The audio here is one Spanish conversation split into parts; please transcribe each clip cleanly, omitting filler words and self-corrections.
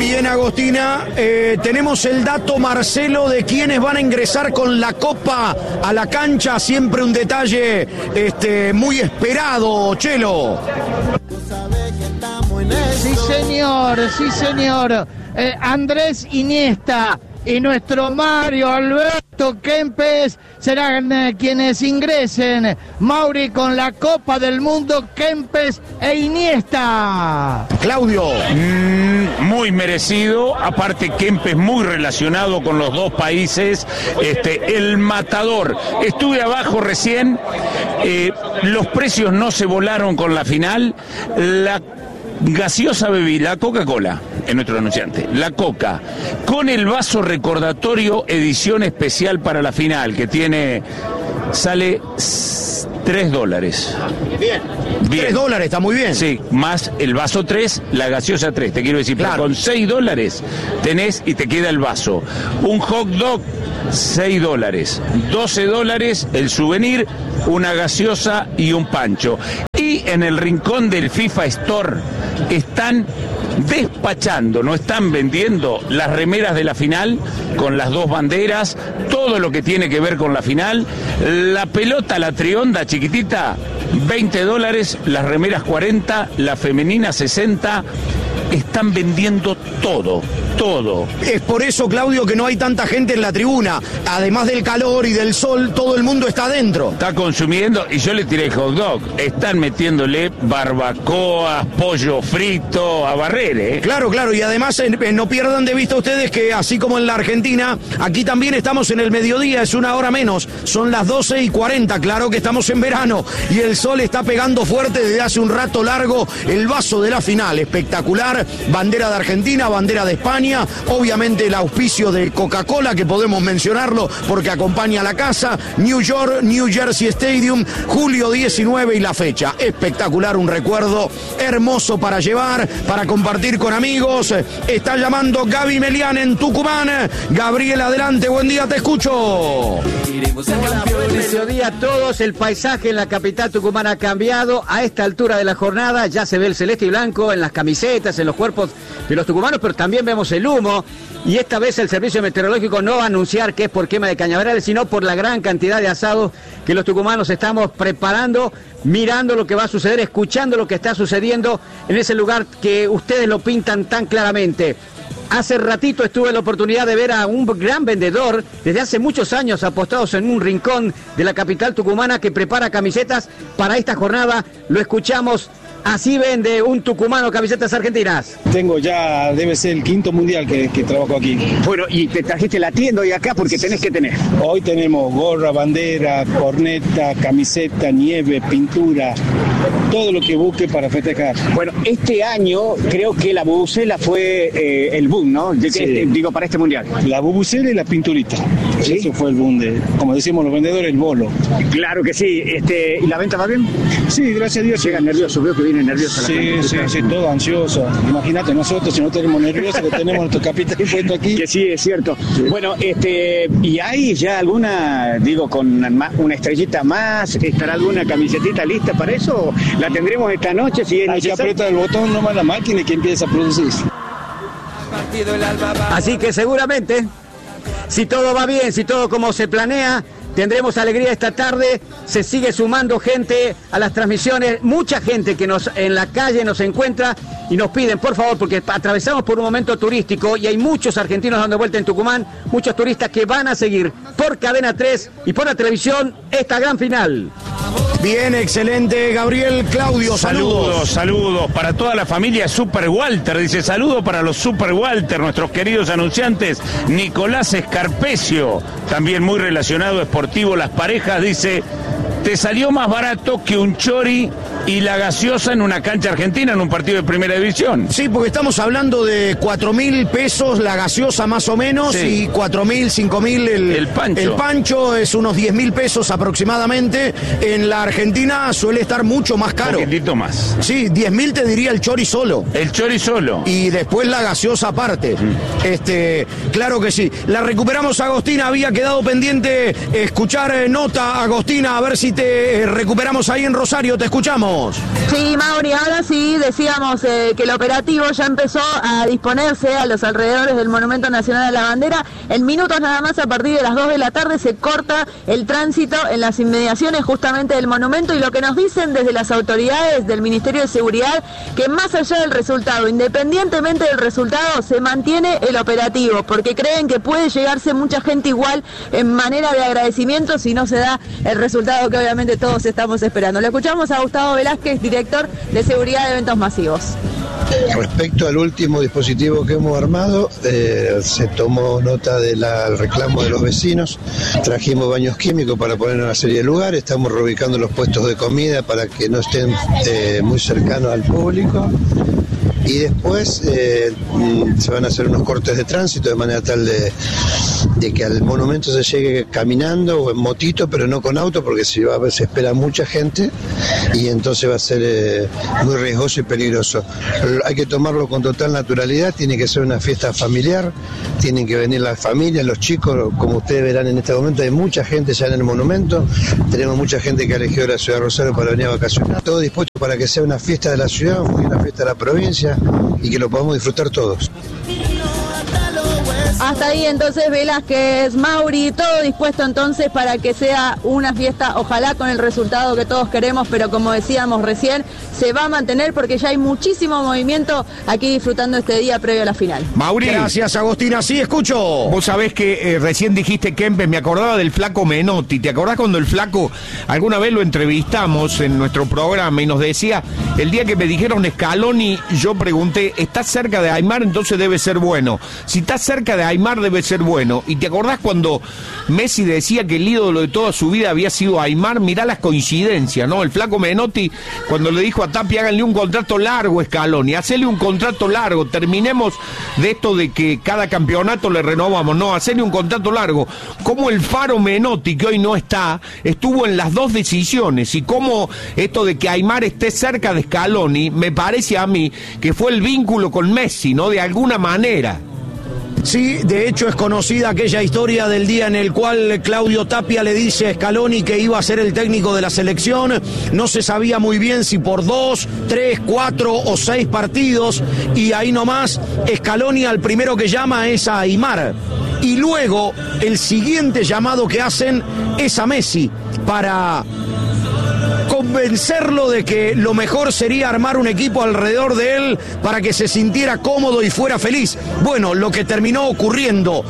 Bien, Agostina, tenemos el dato, Marcelo, de quiénes van a ingresar con la copa a la cancha. Siempre un detalle muy esperado, Chelo. Sí, señor. Andrés Iniesta y nuestro Mario Alberto Kempes serán quienes ingresen. Mauri con la Copa del Mundo, Kempes e Iniesta. Claudio. Muy merecido, aparte Kempes muy relacionado con los dos países, el matador. Estuve abajo recién, los precios no se volaron con la final, la gaseosa bebí, la Coca-Cola, es nuestro anunciante, la Coca, con el vaso recordatorio edición especial para la final, que sale $3. Bien. $3, está muy bien. Sí, más el vaso 3, la gaseosa 3, te quiero decir, claro. Con $6 tenés y te queda el vaso. Un hot dog, $6, $12 el souvenir, una gaseosa y un pancho. Y en el rincón del FIFA Store están despachando, no están vendiendo las remeras de la final con las dos banderas, todo lo que tiene que ver con la final, la pelota, la trionda chiquitita, $20, las remeras 40, la femenina 60, están vendiendo todo. Es por eso, Claudio, que no hay tanta gente en la tribuna. Además del calor y del sol, todo el mundo está adentro. Está consumiendo, y yo le tiré hot dog. Están metiéndole barbacoa, pollo frito, a barrer, ¿eh? Claro, y además no pierdan de vista ustedes que así como en la Argentina, aquí también estamos en el mediodía, es una hora menos, son las 12:40, claro que estamos en verano y el sol está pegando fuerte desde hace un rato largo. El vaso de la final, espectacular, bandera de Argentina, bandera de España, obviamente el auspicio de Coca-Cola, que podemos mencionarlo porque acompaña a la casa, New York, New Jersey Stadium, julio 19 y la fecha. Espectacular, un recuerdo hermoso para llevar, para compartir con amigos. Está llamando Gaby Melián en Tucumán. Gabriel, adelante, buen día, te escucho. Hola, buen mediodía a todos. El paisaje en la capital tucumana ha cambiado. A esta altura de la jornada ya se ve el celeste y blanco en las camisetas, en los cuerpos de los tucumanos, pero también vemos el humo. Y esta vez el servicio meteorológico no va a anunciar que es por quema de cañaverales, sino por la gran cantidad de asados que los tucumanos estamos preparando, mirando lo que va a suceder, escuchando lo que está sucediendo en ese lugar que ustedes lo pintan tan claramente. Hace ratito tuve la oportunidad de ver a un gran vendedor, desde hace muchos años apostados en un rincón de la capital tucumana, que prepara camisetas para esta jornada. Lo escuchamos. Así vende un tucumano camisetas argentinas. Tengo ya, debe ser el quinto mundial que trabajo aquí. Bueno, y te trajiste la tienda hoy acá porque tenés que tener. Hoy tenemos gorra, bandera, corneta, camiseta, nieve, pintura, todo lo que busque para festejar. Bueno, este año creo que la bubucela fue el boom, ¿no? Sí. Digo, para este mundial. La bubucela y la pinturita. ¿Sí? Eso fue el boom de, como decimos los vendedores, el bolo. Claro que sí. ¿Y la venta va bien? Sí, gracias a Dios. Llega nervioso, veo que viene nervioso. Sí, todo ansioso. Imagínate nosotros, si no tenemos nerviosos, que tenemos nuestro capitán puesto aquí. Que sí, es cierto. Sí. Bueno, ¿y hay ya alguna, con una estrellita más? ¿Estará alguna camisetita lista para eso? ¿La tendremos esta noche? Si es hay que apretar el botón nomás la máquina y que empieza a producirse. Así que seguramente, si todo va bien, si todo como se planea, tendremos alegría esta tarde. Se sigue sumando gente a las transmisiones, mucha gente que en la calle nos encuentra y nos piden, por favor, porque atravesamos por un momento turístico y hay muchos argentinos dando vuelta en Tucumán, muchos turistas que van a seguir por Cadena 3 y por la televisión esta gran final. Bien, excelente, Gabriel. Claudio, saludos para toda la familia Super Walter. Dice, saludo para los Super Walter, nuestros queridos anunciantes. Nicolás Escarpecio, también muy relacionado esportivo, las parejas, dice, te salió más barato que un chori y la gaseosa en una cancha argentina en un partido de primera división. Sí, porque estamos hablando de 4.000 pesos la gaseosa más o menos, sí, y 4.000, 5.000 el pancho. El pancho es unos 10.000 pesos aproximadamente. En la Argentina suele estar mucho más caro. Un poquitito más. Sí, 10.000 te diría el chori solo. El chori solo. Y después la gaseosa aparte. Claro que sí. La recuperamos, Agostina. Había quedado pendiente escuchar nota, Agostina, a ver si te recuperamos ahí en Rosario, te escuchamos. Sí, Mauri, ahora sí, decíamos que el operativo ya empezó a disponerse a los alrededores del Monumento Nacional a la Bandera. En minutos nada más, a partir de las 2 de la tarde, se corta el tránsito en las inmediaciones justamente del monumento, y lo que nos dicen desde las autoridades del Ministerio de Seguridad, que más allá del resultado, independientemente del resultado, se mantiene el operativo, porque creen que puede llegarse mucha gente igual en manera de agradecimiento si no se da el resultado que obviamente todos estamos esperando. Le escuchamos a Gustavo Velázquez, director de Seguridad de Eventos Masivos. Respecto al último dispositivo que hemos armado, se tomó nota del reclamo de los vecinos, trajimos baños químicos para poner en una serie de lugares, estamos reubicando los puestos de comida para que no estén muy cercanos al público. Y después se van a hacer unos cortes de tránsito de manera tal de que al monumento se llegue caminando o en motito, pero no con auto, porque se espera mucha gente y entonces va a ser muy riesgoso y peligroso. Hay que tomarlo con total naturalidad, tiene que ser una fiesta familiar, tienen que venir las familias, los chicos, como ustedes verán en este momento hay mucha gente ya en el monumento, tenemos mucha gente que ha elegido la ciudad de Rosario para venir a vacacionar, todo dispuesto para que sea una fiesta de la ciudad, una fiesta de la provincia y que lo podamos disfrutar todos. Hasta ahí entonces Velázquez, Mauri, todo dispuesto entonces para que sea una fiesta, ojalá con el resultado que todos queremos, pero como decíamos recién, se va a mantener porque ya hay muchísimo movimiento aquí disfrutando este día previo a la final. Mauri. Gracias, Agostina, sí, escucho. Vos sabés que recién dijiste Kempes, me acordaba del flaco Menotti. ¿Te acordás cuando el flaco, alguna vez lo entrevistamos en nuestro programa y nos decía, el día que me dijeron Scaloni, yo pregunté, ¿estás cerca de Aimar? Entonces debe ser bueno. Si estás cerca de Aimar debe ser bueno. ¿Y te acordás cuando Messi decía que el ídolo de toda su vida había sido Aimar? Mirá las coincidencias, ¿no? El flaco Menotti, cuando le dijo a Tapia, háganle un contrato largo, Scaloni, hacele un contrato largo, terminemos de esto de que cada campeonato le renovamos, no, hacele un contrato largo. Como el Faro Menotti, que hoy no está, estuvo en las dos decisiones, y como esto de que Aimar esté cerca de Scaloni, me parece a mí que fue el vínculo con Messi, ¿no? De alguna manera. Sí, de hecho es conocida aquella historia del día en el cual Claudio Tapia le dice a Scaloni que iba a ser el técnico de la selección. No se sabía muy bien si por 2, 3, 4 o 6 partidos, y ahí nomás Scaloni al primero que llama es a Aimar. Y luego el siguiente llamado que hacen es a Messi para convencerlo de que lo mejor sería armar un equipo alrededor de él para que se sintiera cómodo y fuera feliz. Bueno, lo que terminó ocurriendo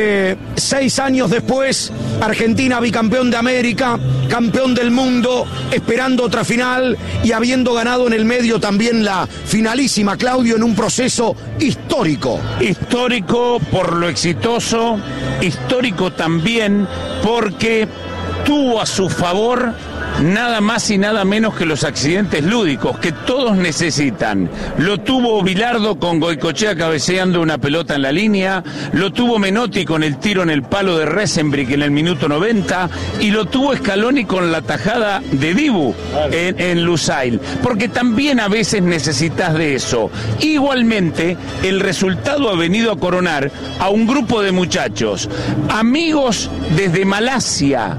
6 años después, Argentina bicampeón de América, campeón del mundo, esperando otra final y habiendo ganado en el medio también la finalísima, Claudio, en un proceso histórico. Histórico por lo exitoso, histórico también porque tuvo a su favor nada más y nada menos que los accidentes lúdicos que todos necesitan. Lo tuvo Bilardo con Goicoechea cabeceando una pelota en la línea, lo tuvo Menotti con el tiro en el palo de Resenbrick en el minuto 90, y lo tuvo Scaloni con la tajada de Dibu en Lusail, porque también a veces necesitas de eso. Igualmente, el resultado ha venido a coronar a un grupo de muchachos, amigos desde Malasia,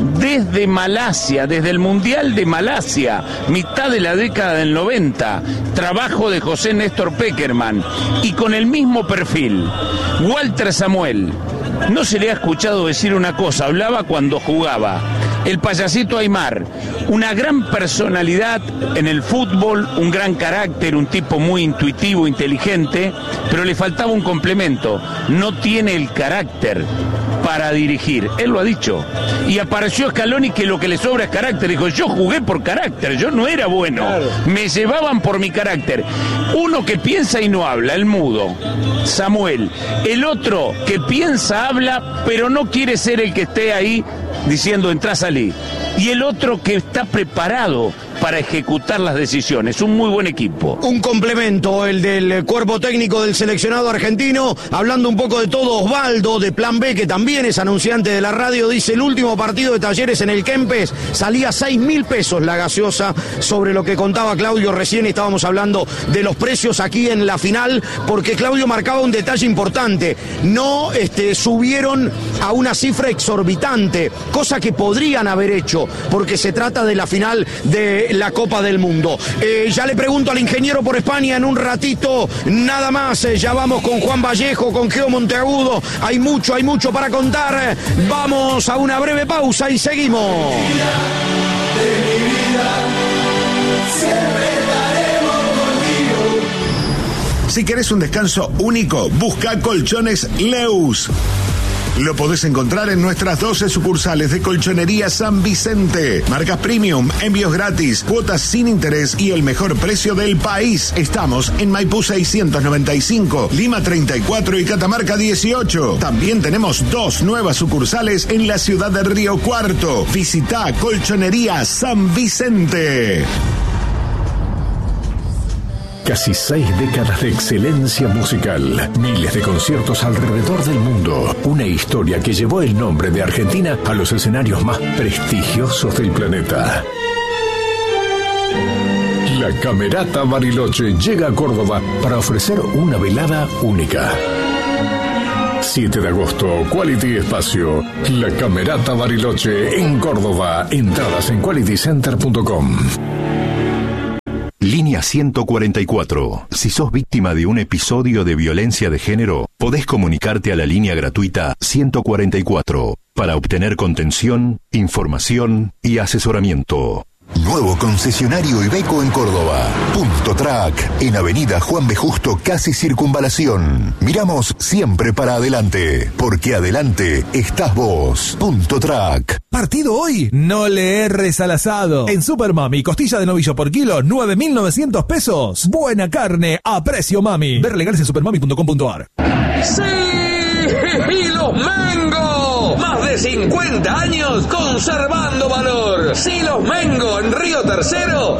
desde el Mundial de Malasia, mitad de la década del 90, trabajo de José Néstor Peckerman, y con el mismo perfil. Walter Samuel, no se le ha escuchado decir una cosa, hablaba cuando jugaba. El payasito Aimar, una gran personalidad en el fútbol, un gran carácter, un tipo muy intuitivo, inteligente, pero le faltaba un complemento, no tiene el carácter para dirigir, él lo ha dicho. Y apareció Scaloni, que lo que le sobra es carácter. Dijo, yo jugué por carácter, yo no era bueno, me llevaban por mi carácter. Uno que piensa y no habla, el mudo, Samuel. El otro que piensa, habla, pero no quiere ser el que esté ahí diciendo entrá, salí. Y el otro que está preparado, para ejecutar las decisiones. Un muy buen equipo. Un complemento, el del cuerpo técnico del seleccionado argentino. Hablando un poco de todo, Osvaldo, de Plan B, que también es anunciante de la radio, dice: el último partido de Talleres en el Kempes salía 6.000 pesos la gaseosa, sobre lo que contaba Claudio recién. Estábamos hablando de los precios aquí en la final, porque Claudio marcaba un detalle importante: no subieron a una cifra exorbitante, cosa que podrían haber hecho, porque se trata de la final de la Copa del Mundo. Ya le pregunto al ingeniero por España en un ratito, nada más. Ya vamos con Juan Vallejo, con Geo Monteagudo. Hay mucho para contar. Vamos a una breve pausa y seguimos. Si querés un descanso único, busca Colchones Leus. Lo podés encontrar en nuestras 12 sucursales de Colchonería San Vicente. Marcas premium, envíos gratis, cuotas sin interés y el mejor precio del país. Estamos en Maipú 695, Lima 34 y Catamarca 18. También tenemos 2 nuevas sucursales en la ciudad de Río Cuarto. Visita Colchonería San Vicente. Casi 6 décadas de excelencia musical, miles de conciertos alrededor del mundo, una historia que llevó el nombre de Argentina a los escenarios más prestigiosos del planeta. La Camerata Bariloche llega a Córdoba para ofrecer una velada única. 7 de agosto, Quality Espacio, La Camerata Bariloche en Córdoba. Entradas en qualitycenter.com. Línea 144. Si sos víctima de un episodio de violencia de género, podés comunicarte a la línea gratuita 144 para obtener contención, información y asesoramiento. Nuevo concesionario Iveco en Córdoba. Punto Track, en Avenida Juan B. Justo, casi Circunvalación. Miramos siempre para adelante, porque adelante estás vos. Punto Track. Partido hoy, no le erres al asado. En Super Mami, costilla de novillo por kilo, 9.900 pesos. Buena carne a precio mami. Ver legales en supermami.com.ar. ¡Sí! ¡Y los Mengo! Más de 50 años conservando valor. Silos Mengo en Río Tercero,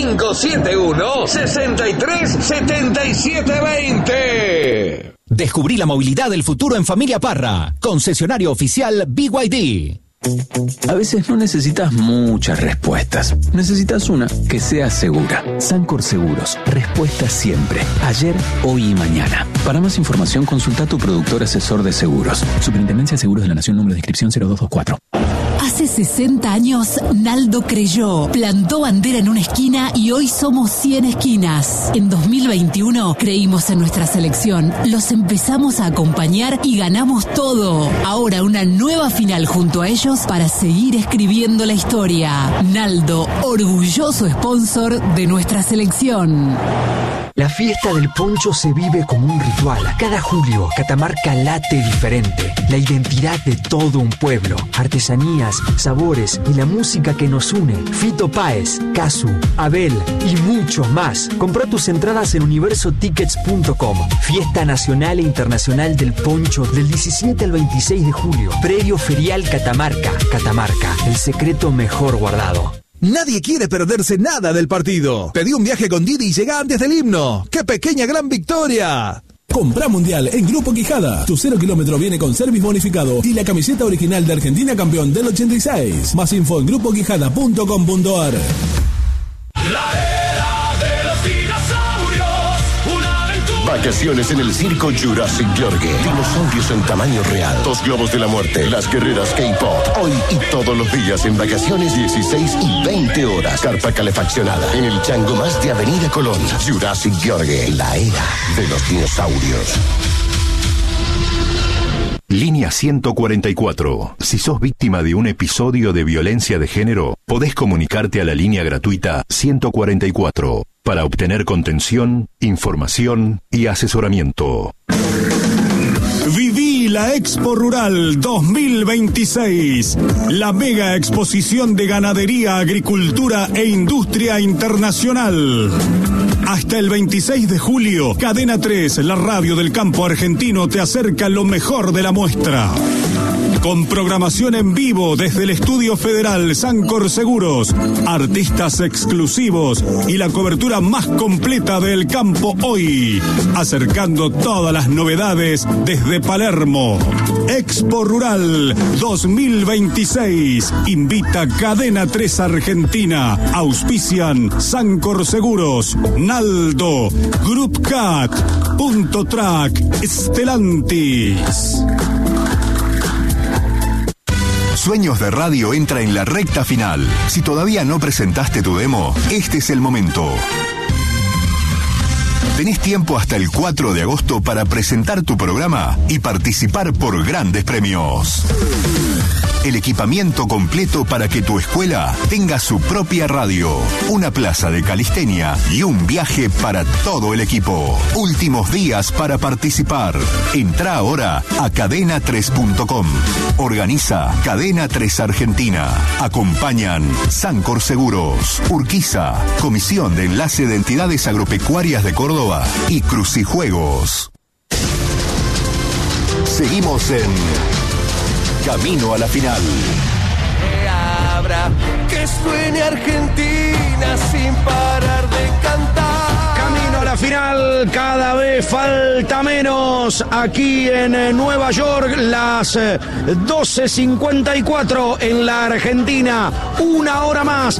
3571-637720. Descubrí la movilidad del futuro en Familia Parra, concesionario oficial BYD. A veces no necesitas muchas respuestas. Necesitas una que sea segura. Sancor Seguros. Respuesta siempre. Ayer, hoy y mañana. Para más información, consulta a tu productor asesor de seguros. Superintendencia de Seguros de la Nación, número de inscripción 0224. Hace 60 años, Naldo creyó, plantó bandera en una esquina y hoy somos 100 esquinas. En 2021 creímos en nuestra selección, los empezamos a acompañar y ganamos todo. Ahora una nueva final junto a ellos para seguir escribiendo la historia. Naldo, orgulloso sponsor de nuestra selección. La fiesta del poncho se vive como un ritual. Cada julio, Catamarca late diferente. La identidad de todo un pueblo. Artesanías, sabores y la música que nos une. Fito Páez, Casu, Abel y muchos más. Compra tus entradas en universotickets.com. Fiesta nacional e internacional del poncho del 17 al 26 de julio. Predio Ferial Catamarca. Catamarca, el secreto mejor guardado. Nadie quiere perderse nada del partido. Pedí un viaje con Didi y llega antes del himno. ¡Qué pequeña gran victoria! Compra Mundial en Grupo Quijada. Tu 0 kilómetro viene con service bonificado y la camiseta original de Argentina campeón del 86. Más info en grupoquijada.com.ar. Vacaciones en el circo Jurassic Yorgue. Dinosaurios en tamaño real. 2 globos de la muerte. Las guerreras K-pop. Hoy y todos los días en vacaciones 16 y 20 horas. Carpa calefaccionada. En el chango más de Avenida Colón. Jurassic Yorgue. La era de los dinosaurios. Línea 144. Si sos víctima de un episodio de violencia de género, podés comunicarte a la línea gratuita 144 para obtener contención, información y asesoramiento. Viví la Expo Rural 2026, la mega exposición de ganadería, agricultura e industria internacional. Hasta el 26 de julio, Cadena 3, la radio del campo argentino, te acerca lo mejor de la muestra. con programación en vivo desde el Estudio Federal Sancor Seguros, artistas exclusivos y la cobertura más completa del campo hoy, acercando todas las novedades desde Palermo. Expo Rural 2026 invita Cadena 3 Argentina, auspician Sancor Seguros, Naldo, Group Cat, Punto Track, Stellantis. Sueños de Radio entra en la recta final. Si todavía no presentaste tu demo, este es el momento. Tenés tiempo hasta el 4 de agosto para presentar tu programa y participar por grandes premios. El equipamiento completo para que tu escuela tenga su propia radio, una plaza de calistenia y un viaje para todo el equipo. Últimos días para participar. Entrá ahora a cadena3.com. Organiza Cadena 3 Argentina. Acompañan Sancor Seguros, Urquiza, Comisión de Enlace de Entidades Agropecuarias de Córdoba y Crucijuegos. Seguimos en Camino a la Final. Que abra, que suene Argentina sin parar de cantar. Camino a la final, cada vez falta menos. Aquí en Nueva York, las 12:54 en la Argentina. Una hora más,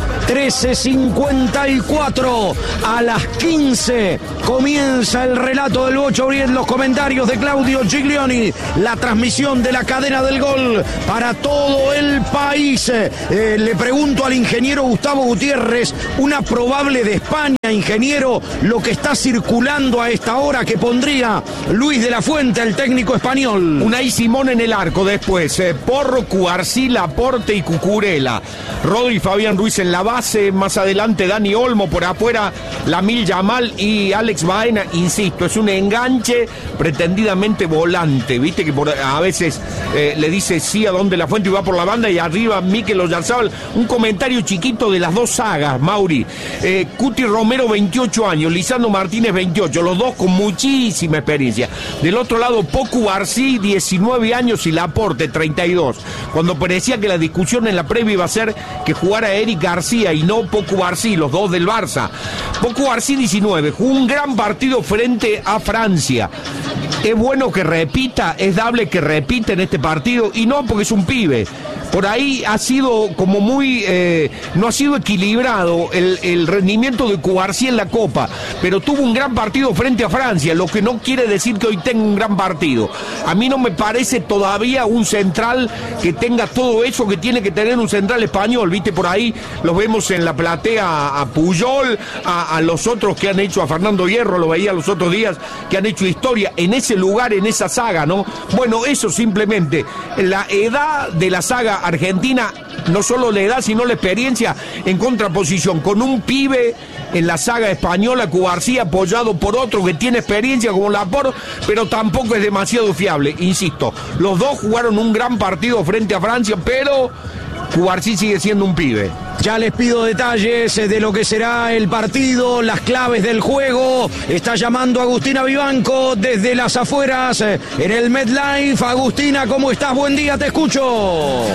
13:54. A las 15 comienza el relato del Bocho Briet, los comentarios de Claudio Giglioni, la transmisión de la cadena del gol para todo el país. Le pregunto al ingeniero Gustavo Gutiérrez, una probable de España, ingeniero, lo que está circulando a esta hora que pondría Luis de la Fuente, el técnico español. Unai Simón en el arco, después Porro, Cubarsí, Laporte y Cucurella. Rodri, Fabián Ruiz en la base, más adelante Dani Olmo, por afuera Lamil Yamal y Alex Baena. Insisto, es un enganche pretendidamente volante, viste que a veces le dice sí a donde la Fuente y va por la banda, y arriba Mikel Oyarzabal. Un comentario chiquito de las dos sagas, Mauri. Cuti Romero, 28 años, Lisandro Martínez, 28, los dos con muchísima experiencia. Del otro lado, Pocu Barcí, 19 años, y Laporte, 32. Cuando parecía que la discusión en la previa iba a ser que jugara Eric García y no Pocu Barcí, los dos del Barça. Pocu Barcí, 19, jugó un gran partido frente a Francia. Es bueno que repita, es dable que repita en este partido, y no porque es un pibe. Por ahí ha sido como muy... no ha sido equilibrado el rendimiento de Cubarsí en la Copa, pero tuvo un gran partido frente a Francia, lo que no quiere decir que hoy tenga un gran partido. A mí no me parece todavía un central que tenga todo eso que tiene que tener un central español, ¿viste? Por ahí los vemos en la platea a Puyol, a los otros que han hecho, a Fernando Hierro, lo veía los otros días, que han hecho historia en ese lugar, en esa saga, ¿no? Bueno, eso simplemente, la edad de la saga argentina, no solo la edad, sino la experiencia, en contraposición con un pibe en la saga española, Cubarsí, apoyado por otro que tiene experiencia como Laporte, pero tampoco es demasiado fiable. Insisto, los dos jugaron un gran partido frente a Francia, pero Cubarsí sigue siendo un pibe. Ya les pido detalles de lo que será el partido, las claves del juego. Está llamando Agustina Vivanco desde las afueras en el MetLife. Agustina, ¿cómo estás? Buen día, te escucho.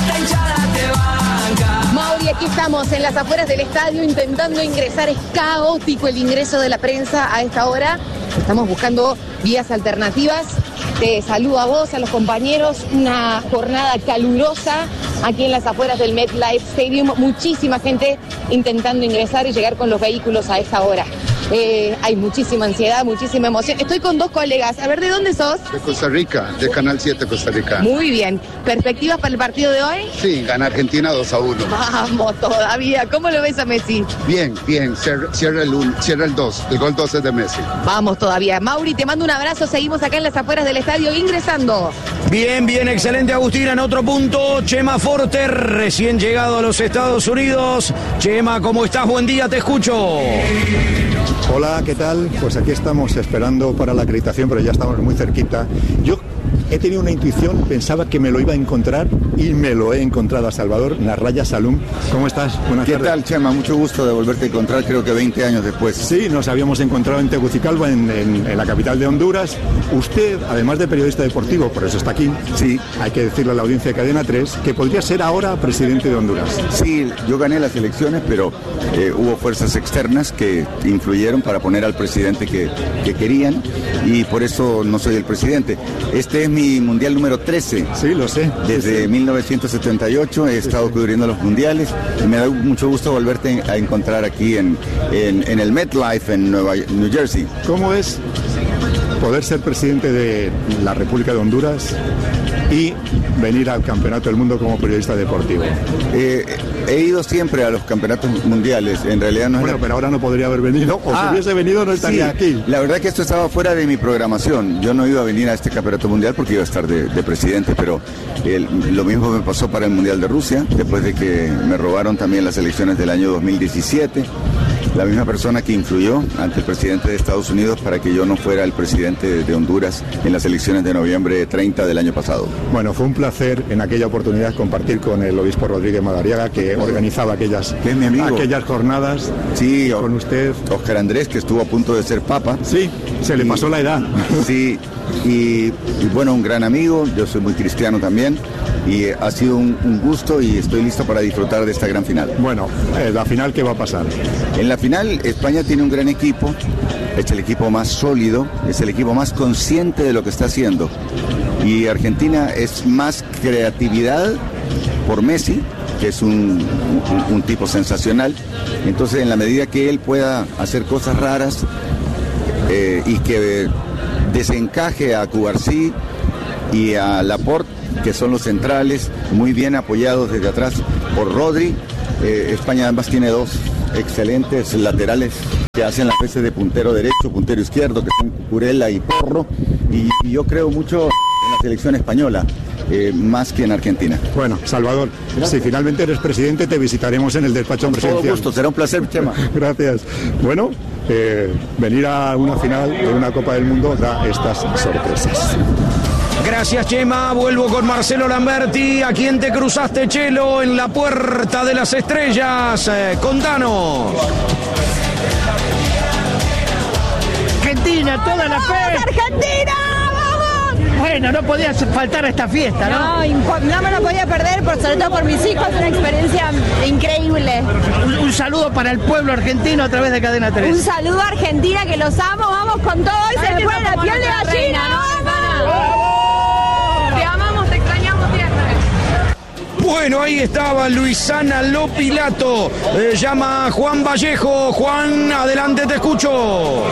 Mauri, aquí estamos en las afueras del estadio intentando ingresar. Es caótico el ingreso de la prensa a esta hora. Estamos buscando vías alternativas. Te saludo a vos, a los compañeros. Una jornada calurosa aquí en las afueras del MetLife Stadium. Muchísima gente intentando ingresar y llegar con los vehículos a esta hora. Hay muchísima ansiedad, muchísima emoción. Estoy con dos colegas. A ver, ¿de dónde sos? De Costa Rica, de Canal 7 Costa Rica. Muy bien. ¿Perspectivas para el partido de hoy? Sí, gana Argentina 2-1. Vamos todavía. ¿Cómo lo ves a Messi? Bien, bien. Cierra el 2. El gol 2 es de Messi. Vamos todavía. Mauri, te mando un abrazo. Seguimos acá en las afueras del estadio ingresando. Bien, bien, excelente, Agustina. En otro punto, Chema Forte, recién llegado a los Estados Unidos. Chema, ¿cómo estás? Buen día, te escucho. Hola, ¿qué tal? Pues aquí estamos esperando para la acreditación, pero ya estamos muy cerquita. Yo he tenido una intuición, pensaba que me lo iba a encontrar y me lo he encontrado a Salvador Narraya Salum. ¿Cómo estás? Buenas tardes. ¿Qué tal, Chema? Mucho gusto de volverte a encontrar, creo que 20 años después. Sí, nos habíamos encontrado en Tegucigalpa, en la capital de Honduras. Usted, además de periodista deportivo, por eso está aquí, sí, hay que decirle a la audiencia de Cadena 3, que podría ser ahora presidente de Honduras. Sí, yo gané las elecciones, pero hubo fuerzas externas que influyeron para poner al presidente que querían, y por eso no soy el presidente. Este es mi mundial número 13. Sí, lo sé. Desde 1978 he estado cubriendo los mundiales y me da mucho gusto volverte a encontrar aquí en el MetLife en New Jersey. ¿Cómo es poder ser presidente de la República de Honduras y venir al Campeonato del Mundo como periodista deportivo? He ido siempre a los campeonatos mundiales, en realidad no es... Bueno, pero ahora no podría haber venido, o si hubiese venido no estaría aquí. La verdad que esto estaba fuera de mi programación. Yo no iba a venir a este campeonato mundial porque iba a estar de presidente, pero lo mismo me pasó para el Mundial de Rusia, después de que me robaron también las elecciones del año 2017. La misma persona que influyó ante el presidente de Estados Unidos para que yo no fuera el presidente de Honduras en las elecciones de noviembre 30 del año pasado. Bueno, fue un placer en aquella oportunidad compartir con el obispo Rodríguez Madariaga, que organizaba aquellas jornadas. Sí, con usted. Óscar Andrés, que estuvo a punto de ser papa. Sí, se le pasó la edad. Sí, y bueno, un gran amigo, yo soy muy cristiano también, y ha sido un gusto y estoy listo para disfrutar de esta gran final. Bueno, la final, ¿qué va a pasar? En la final, España tiene un gran equipo, es el equipo más sólido, es el equipo más consciente de lo que está haciendo, y Argentina es más creatividad por Messi, que es un tipo sensacional. Entonces, en la medida que él pueda hacer cosas raras y que desencaje a Cubarsí y a Laporte, que son los centrales, muy bien apoyados desde atrás por Rodri. España además tiene dos excelentes laterales que hacen las veces de puntero derecho, puntero izquierdo, que son Cucurella y Porro, y yo creo mucho en la selección española, más que en Argentina. Bueno, Salvador, si finalmente eres presidente, te visitaremos en el despacho presidencial. Con todo gusto, será un placer, Chema. Gracias. Bueno, venir a una final de una Copa del Mundo da estas sorpresas. Gracias, Chema. Vuelvo con Marcelo Lamberti. ¿A quién te cruzaste, Chelo, en la Puerta de las Estrellas? Contanos. Argentina, toda la fe. ¡Argentina! ¡Vamos! Bueno, no podía faltar a esta fiesta, ¿no? No me lo podía perder, sobre todo por mis hijos, una experiencia increíble. Un saludo para el pueblo argentino a través de Cadena 3. Un saludo a Argentina, que los amo, vamos con todo y se me pone la piel de gallina. ¡Vamos! Te amamos, te extrañamos siempre. Bueno, ahí estaba Luisana Lopilato. Llama Juan Vallejo. Juan, adelante, te escucho.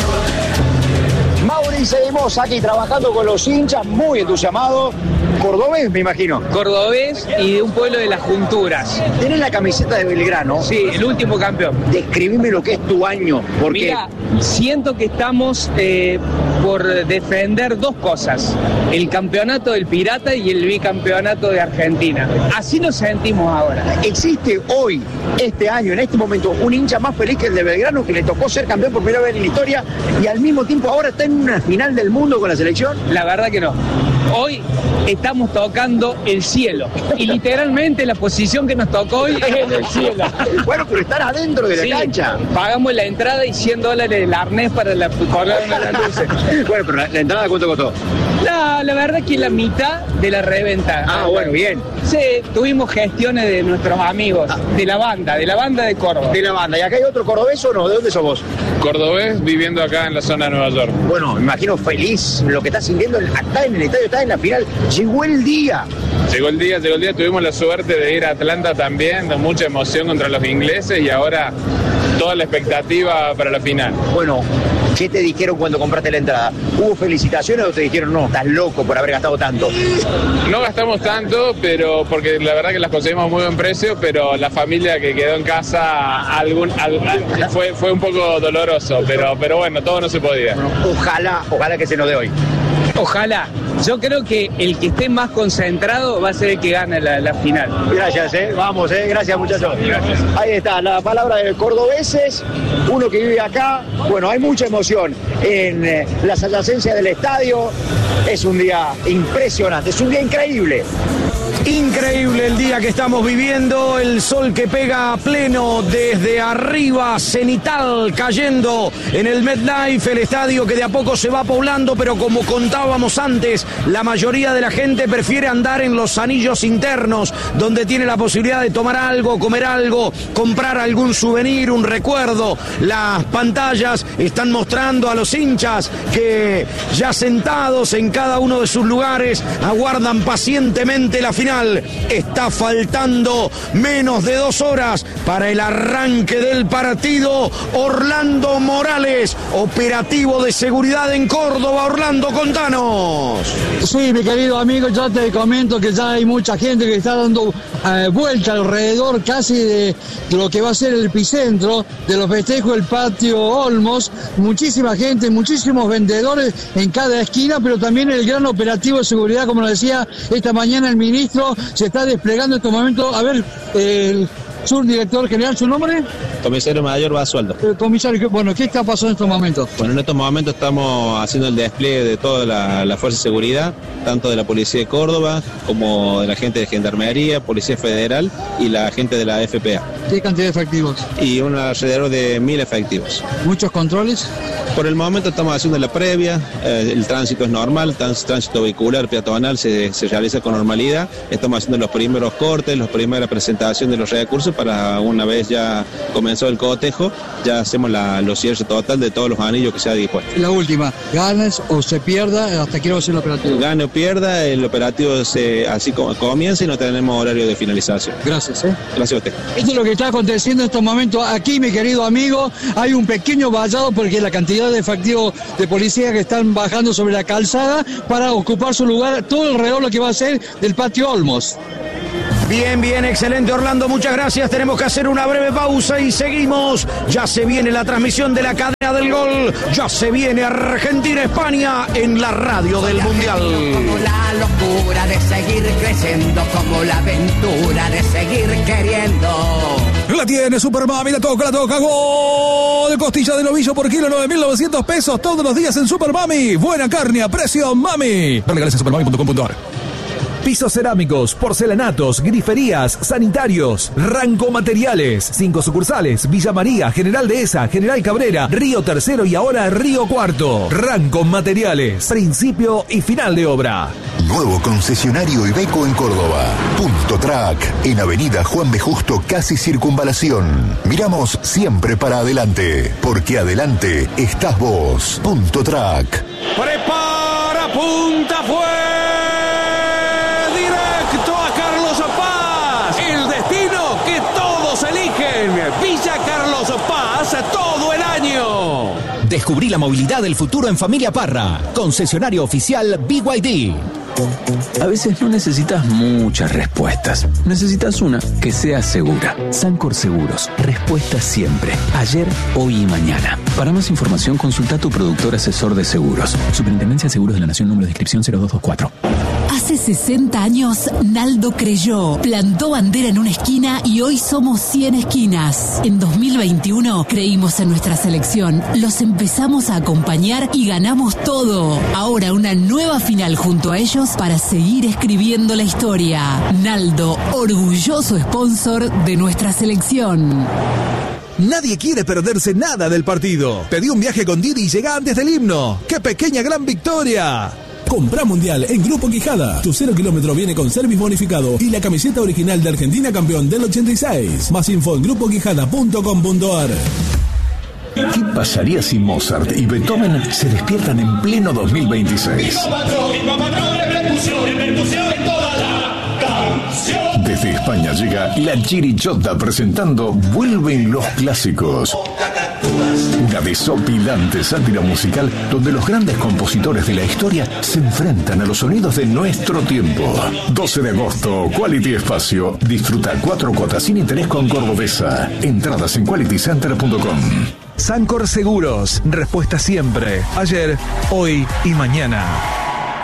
Mauri, seguimos aquí trabajando con los hinchas, muy entusiasmados. Cordobés, me imagino. Cordobés y de un pueblo de las Junturas. ¿Tenés la camiseta de Belgrano? Sí, el último campeón. Describime lo que es tu año, porque... Mira, siento que estamos por defender dos cosas. El campeonato del Pirata y el bicampeonato de Argentina. Así nos sentimos ahora. ¿Existe hoy, este año, en este momento, un hincha más feliz que el de Belgrano, que le tocó ser campeón por primera vez en la historia y al mismo tiempo ahora está en una final del mundo con la selección? La verdad que no. Hoy estamos tocando el cielo. Y literalmente la posición que nos tocó hoy es en el cielo. Bueno, pero están adentro de la cancha. Pagamos la entrada y $100 el arnés para colgar una de las luces. Bueno, pero la entrada, ¿cuánto costó? La verdad que la mitad de la reventa. Ah, bueno, bien. Sí, tuvimos gestiones de nuestros amigos, de la banda de Córdoba. De la banda. ¿Y acá hay otro cordobés o no? ¿De dónde sos vos? Cordobés, viviendo acá en la zona de Nueva York. Bueno, me imagino feliz lo que estás sintiendo. Acá en el estadio, estás en la final. Llegó el día. Llegó el día. Tuvimos la suerte de ir a Atlanta también, de mucha emoción contra los ingleses y ahora toda la expectativa para la final. Bueno, ¿qué te dijeron cuando compraste la entrada? ¿Hubo felicitaciones o te dijeron, no, estás loco por haber gastado tanto? No gastamos tanto, pero porque la verdad que las conseguimos a muy buen precio, pero la familia que quedó en casa fue un poco doloroso, pero bueno, todo no se podía. Ojalá que se nos dé hoy. Ojalá. Yo creo que el que esté más concentrado va a ser el que gane la final. Gracias, vamos, gracias muchachos. Gracias. Ahí está, la palabra de cordobeses, uno que vive acá. Bueno, hay mucha emoción en las adyacencias del estadio. Es un día impresionante, es un día increíble. Increíble el día que estamos viviendo, el sol que pega a pleno desde arriba, cenital, cayendo en el MetLife, el estadio que de a poco se va poblando, pero como contábamos antes, la mayoría de la gente prefiere andar en los anillos internos, donde tiene la posibilidad de tomar algo, comer algo, comprar algún souvenir, un recuerdo. Las pantallas están mostrando a los hinchas que ya sentados en cada uno de sus lugares aguardan pacientemente la final. Está faltando menos de 2 horas para el arranque del partido. Orlando Morales, operativo de seguridad en Córdoba. Orlando, contanos. Sí, mi querido amigo, yo te comento que ya hay mucha gente que está dando vuelta alrededor casi de lo que va a ser el epicentro de los festejos del patio Olmos. Muchísima gente, muchísimos vendedores en cada esquina, pero también el gran operativo de seguridad, como lo decía esta mañana el ministro, se está desplegando en estos momentos. A ver, el subdirector general, ¿su nombre? Comisario Mayor Basualdo. Comisario, bueno, ¿qué está pasando en estos momentos? Bueno, en estos momentos estamos haciendo el despliegue de toda la fuerza de seguridad, tanto de la Policía de Córdoba como de la gente de Gendarmería, Policía Federal y la gente de la FPA. ¿Qué cantidad de efectivos? Y alrededor de 1000 efectivos. ¿Muchos controles? Por el momento estamos haciendo la previa, el tránsito es normal, tránsito vehicular, peatonal se realiza con normalidad. Estamos haciendo los primeros cortes, la primera presentación de los recursos para una vez ya comenzó el cotejo, ya hacemos los cierres total de todos los anillos que se ha dispuesto. La última, ganes o se pierda, hasta quiero hacer el operativo. Gane o pierda, el operativo así como comienza y no tenemos horario de finalización. Gracias. Gracias a usted. Esto es lo que está aconteciendo en estos momentos aquí, mi querido amigo. Hay un pequeño vallado porque la cantidad de efectivos de policía que están bajando sobre la calzada para ocupar su lugar todo alrededor lo que va a ser del patio Olmos. Bien, excelente Orlando, muchas gracias. Tenemos que hacer una breve pausa y seguimos. Ya se viene la transmisión de la cadena del gol. Ya se viene Argentina-España en la radio del Mundial. Como la locura de seguir creciendo, como la aventura de seguir queriendo. La tiene Supermami, la toca, gol de costilla de novillo por kilo, 9.900 pesos todos los días en Supermami. Buena carne a precio, mami. Regales en supermami.com.ar. Pisos cerámicos, porcelanatos, griferías, sanitarios, Ranco Materiales, 5 sucursales, Villa María, General Dehesa, General Cabrera, Río Tercero y ahora Río Cuarto. Ranco Materiales, principio y final de obra. Nuevo concesionario Iveco en Córdoba. Punto Track, en Avenida Juan B. Justo, casi Circunvalación. Miramos siempre para adelante, porque adelante estás vos. Punto Track. Prepara, punta, fue. Villa Carlos Paz todo el año. Descubrí la movilidad del futuro en Familia Parra, concesionario oficial BYD. A veces no necesitas muchas respuestas. Necesitas una que sea segura. Sancor Seguros. Respuesta siempre. Ayer, hoy y mañana. Para más información, consulta a tu productor asesor de seguros. Superintendencia de Seguros de la Nación, número de inscripción 0224. Hace 60 años, Naldo creyó, plantó bandera en una esquina y hoy somos 100 esquinas. En 2021 creímos en nuestra selección, los empezamos a acompañar y ganamos todo. Ahora una nueva final junto a ellos para seguir escribiendo la historia. Naldo, orgulloso sponsor de nuestra selección. Nadie quiere perderse nada del partido. Pedí un viaje con Didi y llega antes del himno. ¡Qué pequeña gran victoria! Compra Mundial en Grupo Quijada. Tu 0 kilómetro viene con service bonificado y la camiseta original de Argentina campeón del 86. Más info en grupoquijada.com.ar. ¿Qué pasaría si Mozart y Beethoven se despiertan en pleno 2026? Desde España llega La Chirichota presentando Vuelven los clásicos. Una desopilante sátira musical donde los grandes compositores de la historia se enfrentan a los sonidos de nuestro tiempo. 12 de agosto, Quality Espacio. Disfruta 4 cuotas sin interés con Cordobesa. Entradas en qualitycenter.com. Sancor Seguros. Respuesta siempre. Ayer, hoy y mañana.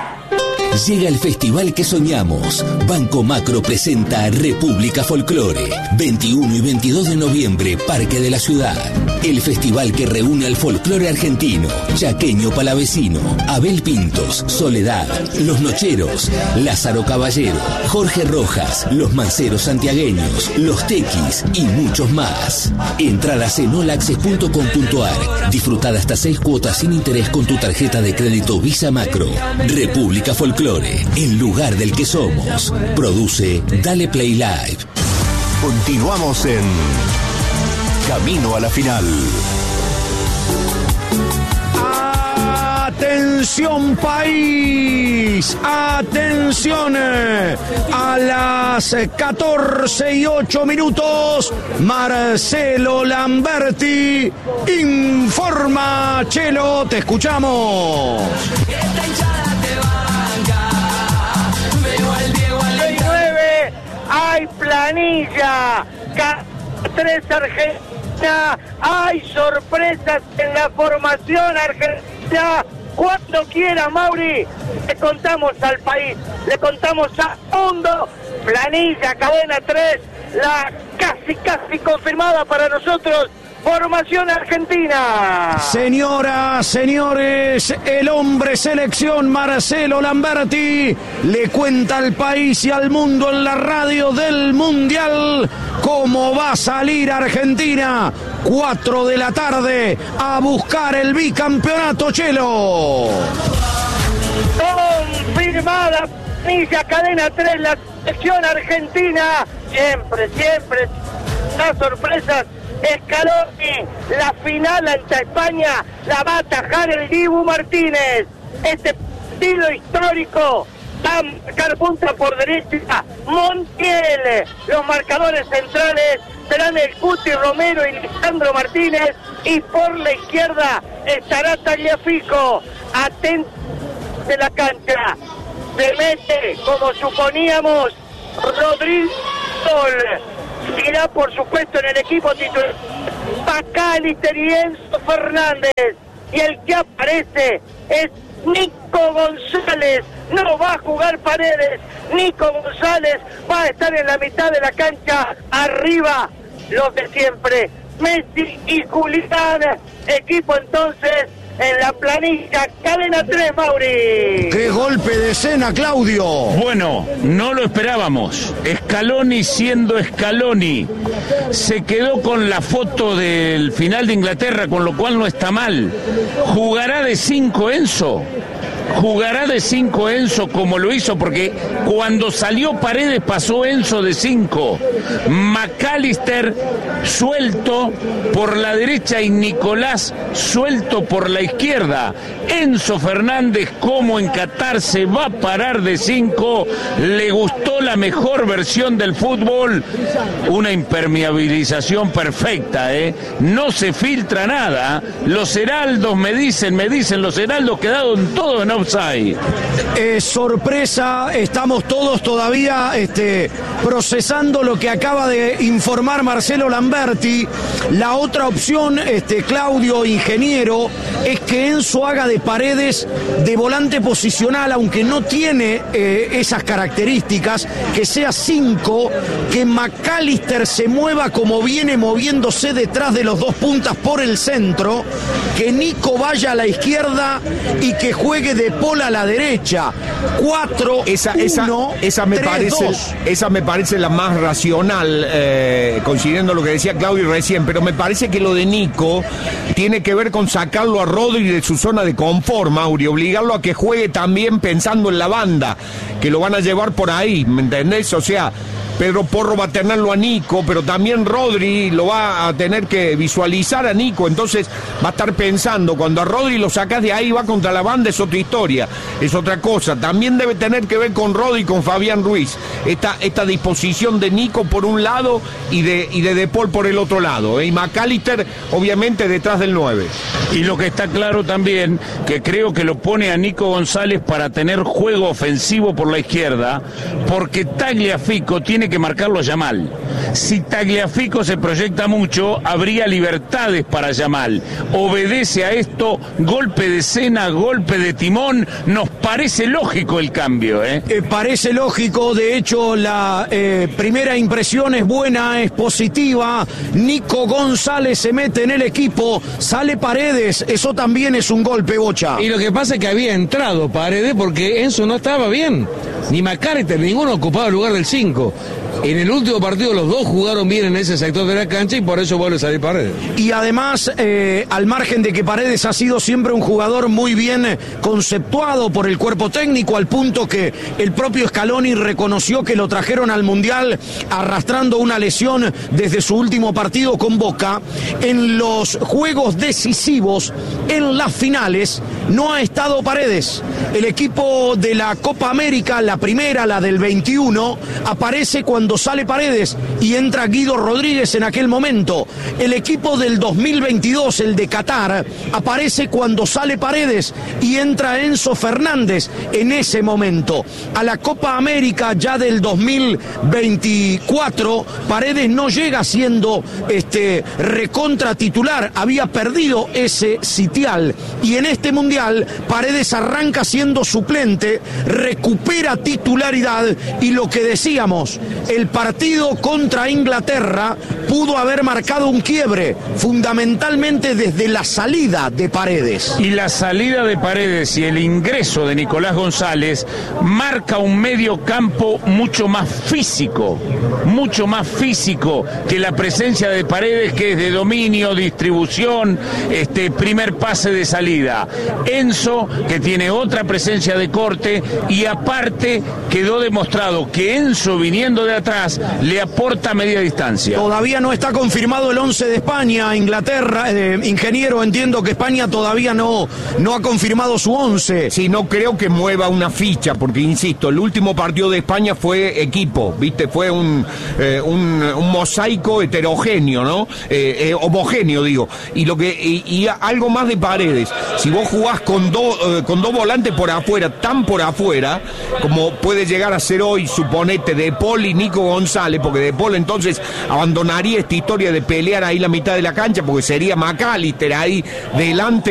Llega el festival que soñamos. Banco Macro presenta República Folclore. 21 y 22 de noviembre, Parque de la Ciudad. El festival que reúne al folclore argentino, chaqueño palavecino, Abel Pintos, Soledad, Los Nocheros, Lázaro Caballero, Jorge Rojas, Los Manceros santiagueños, Los Tequis y muchos más. Entradas en olaccess.com.ar. Disfruta hasta 6 cuotas sin interés con tu tarjeta de crédito Visa Macro. República Folclore, el lugar del que somos. Produce Dale Play Live. Continuamos en Camino a la Final. Atención país, atención, a las 14:08, Marcelo Lamberti informa. Chelo, te escuchamos. 29, hay planilla, 3 Argentina, hay sorpresas en la formación argentina. Cuando quiera, Mauri, le contamos al país, le contamos al mundo. Planilla, cadena 3, la casi confirmada para nosotros. Formación argentina. Señoras, señores, el hombre selección Marcelo Lamberti le cuenta al país y al mundo en la radio del Mundial cómo va a salir Argentina. 4 de la tarde a buscar el bicampeonato, Chelo. Confirmada, planilla, cadena 3, la selección argentina. Siempre, las sorpresas. Scaloni, la final ante España la va a atajar el Dibu Martínez. Este estilo histórico va a marcar punta por derecha Montiel. Los marcadores centrales serán el Cuti Romero y Lisandro Martínez, y por la izquierda estará Tagliafico. Atento de la cancha, se mete, como suponíamos, Rodrigo. Irá, por supuesto, en el equipo titular McAllister y Enzo Fernández. Y el que aparece es Nico González. No va a jugar Paredes. Nico González va a estar en la mitad de la cancha. Arriba, los de siempre, Messi y Julián. Equipo entonces en la planilla, cadena 3, Mauri. ¡Qué golpe de escena, Claudio! Bueno, no lo esperábamos. Scaloni siendo Scaloni. Se quedó con la foto del final de Inglaterra, con lo cual no está mal. ¿Jugará de 5 Enzo? ¿Jugará de 5 Enzo como lo hizo? Porque cuando salió Paredes pasó Enzo de 5. McAllister suelto por la derecha y Nicolás suelto por la izquierda. Enzo Fernández, como en Qatar, se va a parar de 5. Le gustó la mejor versión del fútbol. Una impermeabilización perfecta, no se filtra nada. Los heraldos me dicen, los heraldos quedaron todos en offside. Sorpresa, estamos todos todavía procesando lo que acaba de informar Marcelo Lamberti. La otra opción, Claudio, ingeniero, es que Enzo haga de Paredes de volante posicional, aunque no tiene esas características, que sea 5, que McAllister se mueva como viene moviéndose detrás de los 2 puntas por el centro, que Nico vaya a la izquierda y que juegue De Paul a la derecha. 4, esa 1, me 3, parece 2. Esa me parece la más racional, coincidiendo lo que decía Claudio recién, pero me parece que lo de Nico tiene que ver con sacarlo a Rodri de su zona de confort, Mauri, obligarlo a que juegue también pensando en la banda, que lo van a llevar por ahí, ¿me entendés? O sea, Pedro Porro va a tenerlo a Nico, pero también Rodri lo va a tener que visualizar a Nico, entonces va a estar pensando, cuando a Rodri lo sacás de ahí, va contra la banda, es otra historia, es otra cosa. También debe tener que ver con Rodri y con Fabián Ruiz, esta disposición de Nico por un lado y de Paul por el otro lado, y McAllister obviamente detrás del 9. Y lo que está claro también, que creo que lo pone a Nico González para tener juego ofensivo por la izquierda, porque Tagliafico tiene tiene que marcarlo Yamal. Si Tagliafico se proyecta mucho, habría libertades para Yamal. Obedece a esto, golpe de escena, golpe de timón. Nos parece lógico el cambio, Parece lógico, de hecho la primera impresión es buena, es positiva. Nico González se mete en el equipo, sale Paredes, eso también es un golpe, Bocha. Y lo que pasa es que había entrado Paredes porque Enzo no estaba bien. Ni McAllister, ninguno ocupaba el lugar del 5. En el último partido los dos jugaron bien en ese sector de la cancha y por eso vuelve a salir Paredes. Y además, al margen de que Paredes ha sido siempre un jugador muy bien conceptuado por el cuerpo técnico, al punto que el propio Scaloni reconoció que lo trajeron al Mundial arrastrando una lesión desde su último partido con Boca, en los juegos decisivos, en las finales, no ha estado Paredes. El equipo de la Copa América, la primera, la del 21, aparece cuando sale Paredes y entra Guido Rodríguez en aquel momento. El equipo del 2022, el de Qatar, aparece cuando sale Paredes y entra Enzo Fernández en ese momento. A la Copa América ya del 2024, Paredes no llega siendo recontra titular, había perdido ese sitial, y en este Mundial Paredes arranca siendo suplente, recupera titularidad, y lo que decíamos, el partido contra Inglaterra pudo haber marcado un quiebre, fundamentalmente desde la salida de Paredes. Y la salida de Paredes y el ingreso de Nicolás González marca un medio campo mucho más físico que la presencia de Paredes, que es de dominio, distribución, primer pase de salida. Enzo, que tiene otra presencia de corte, y aparte quedó demostrado que Enzo, viniendo de atrás, le aporta media distancia. Todavía no está confirmado el 11 de España. Inglaterra, ingeniero, entiendo que España todavía no ha confirmado su 11. Sí, no creo que mueva una ficha, porque insisto, el último partido de España fue equipo, ¿viste? Fue un mosaico heterogéneo, ¿no? Homogéneo, digo. Y algo más de Paredes. Si vos jugás con dos volantes por afuera, tan por afuera, como puede llegar a ser hoy, suponete, De Paul y Nico González, porque De Paul entonces abandonaría esta historia de pelear ahí la mitad de la cancha, porque sería McAllister ahí delante